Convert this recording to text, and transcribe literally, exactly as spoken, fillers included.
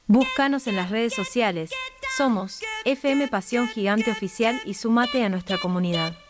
Búscanos en las redes sociales. Somos F M Pasión Gigante Oficial y sumate a nuestra comunidad.